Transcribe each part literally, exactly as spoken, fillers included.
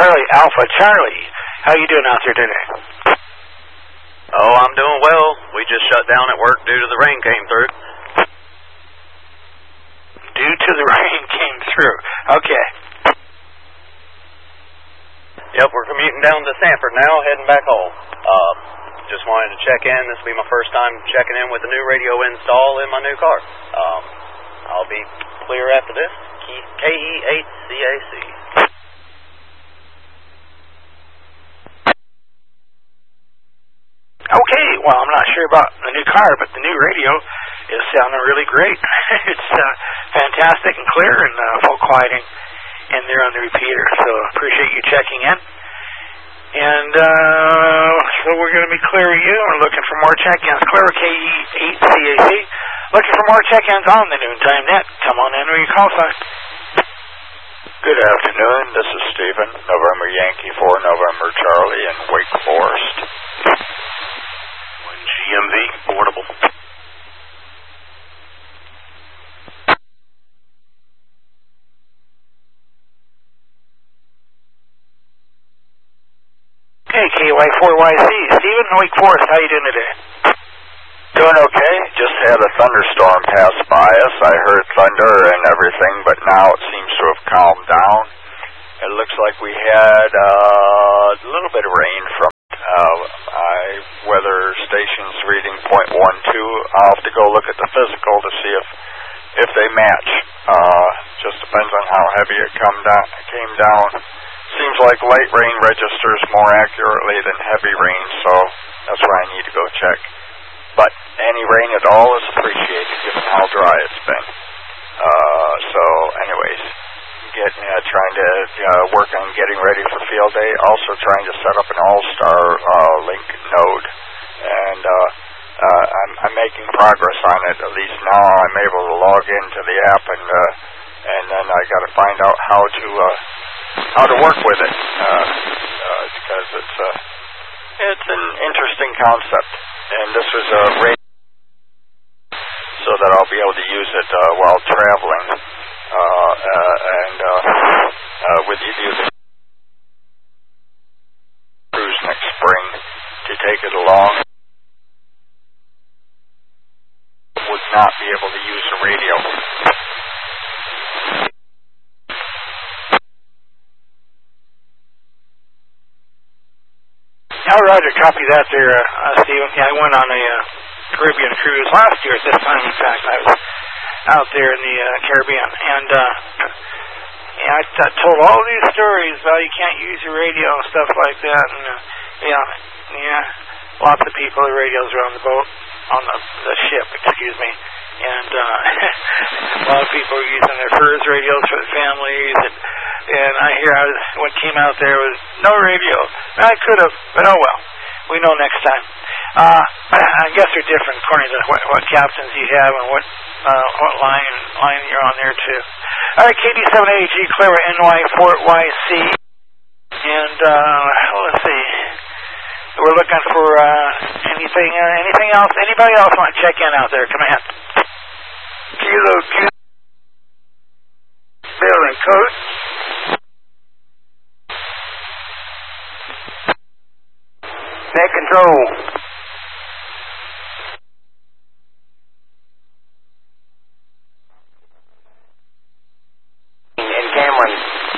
Charlie Alpha Charlie. How you doing out there today? Oh, I'm doing well. We just shut down at work due to the rain came through. Due to the rain came through. Okay. Yep, we're commuting down to Sanford now, heading back home. Uh, just wanted to check in. This will be my first time checking in with the new radio install in my new car. Um, I'll be clear after this. K E eight C A C. Okay, well, I'm not sure about the new car, but the new radio is sounding really great. It's uh, fantastic and clear and uh, full quieting in there on the repeater, so appreciate you checking in. And uh, so we're going to be clear you. We're looking for more check-ins. Clear K E eight C A C. Looking for more check-ins on the Noontime Net. Come on in with your call sign. Good afternoon. This is Stephen, November Yankee four, November Charlie in Wake Forest. One G M V, portable. Okay, K Y four Y C. Stephen, Wake Forest, how you doing today? Doing okay. Just had a thunderstorm pass by us. I heard thunder and everything, but now it seems to have calmed down. It looks like we had uh, a little bit of rain from uh, I, weather stations reading point one two. I'll have to go look at the physical to see if if they match. Uh, just depends on how heavy it come down, came down. Seems like light rain registers more accurately than heavy rain, so that's where I need to go check. But any rain at all is appreciated given how dry it's been. Uh, so anyways, get, uh, trying to uh, work on getting ready for field day. Also trying to set up an all-star uh, link node. And uh, uh, I'm, I'm making progress on it. At least now I'm able to log into the app, and uh, and then I got to find out how to uh, how to work with it, uh, uh, because it's uh, it's an interesting concept. And this was a radio, so that I'll be able to use it uh, while traveling, uh, uh, and uh, uh, with you using cruise next spring to take it along. Would not be able to use a radio. Now, Roger, copy that there, uh, Stephen. Yeah, I went on a uh, Caribbean cruise last year at this time. In fact, I was out there in the uh, Caribbean, and uh, yeah, I t- told all these stories about you can't use your radio and stuff like that. And uh, yeah, yeah, lots of people with radios around the boat, on the, the ship, excuse me. And uh, a lot of people are using their furs radios for the families, and, and I hear I was, what came out there was no radio. I could have, but oh well. We know next time. Uh, I guess they're different according to what, what captains you have and what uh, what line line you're on there too. All right, K D seven A G, Clara N Y Fort Y C, and uh, let's see. We're looking for uh, anything uh, anything else. Anybody else want to check in out there? Come in. Kilo two, Bill and Coach. Net control. And Cameron.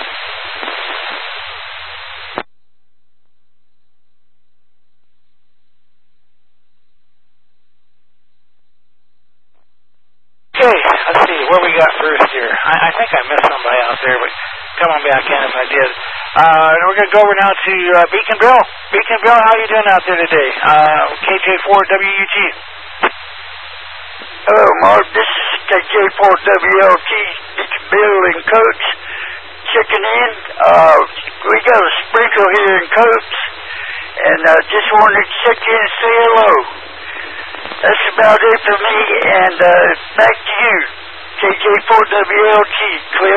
Okay, let's see, what we got first here? I, I think I missed somebody out there, but come on back in if I did. Uh, we're going to go over now to uh, Beacon Bill. Beacon Bill, how you doing out there today? Uh, K J four W U G. Hello, Mark. This is K J four W L T. Beacon Bill and Coach checking in. Uh, we got a sprinkle here in Coach, and uh, just wanted to check in and say hello. That's about it for me, and uh, back to you, K J four W L T. Clear?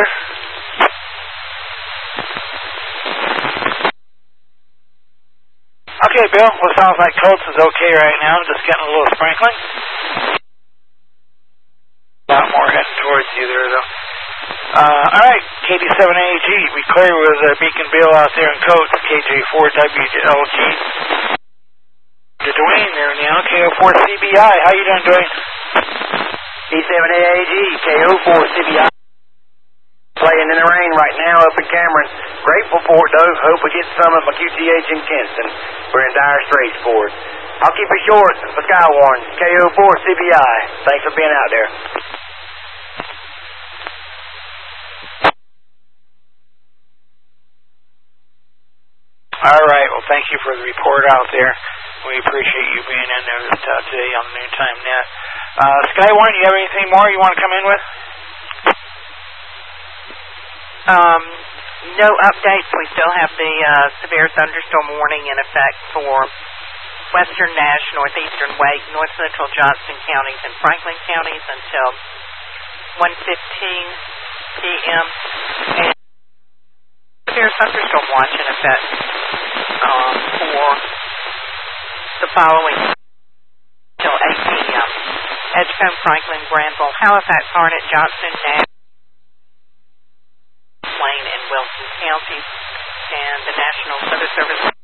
Okay, Bill. Well, it sounds like Colts is okay right now. Just getting a little sprinkling. A lot more heading towards you there, though. Uh, all right, K K D seven A G, we clear with uh, Beacon Bill out there in Coates, K J four W L G. To Dwayne there now, K O four C B I. How you doing, Dwayne? D seven A A G, K O four C B I. Playing in the rain right now up in Cameron. Grateful for it, though. Hope we get some at my Q T H in Kinston. We're in dire straits for it. I'll keep it short for Skywarn, K O four C B I. Thanks for being out there. All right. Well, thank you for the report out there. We appreciate you being in there uh, today on the Noontime Net. Uh, Skywarn, you have anything more you want to come in with? Um, no updates. We still have the uh, severe thunderstorm warning in effect for western Nash, northeastern Wake, north central Johnston counties, and Franklin counties until one fifteen p.m. And severe thunderstorm watch in effect um, for the following until eight p.m. Edgecombe, Franklin, Granville, Halifax, Harnett, Johnston, Nash, Plain, and Wilson counties, and the National Weather Service